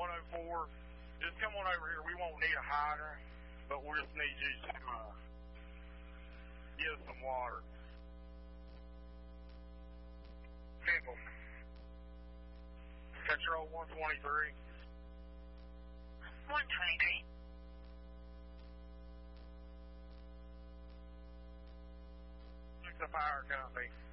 104. Just come on over here. We won't need a hydrant, but we'll just need you to give us some water. Pickle. Control 123. 123. It's the fire company.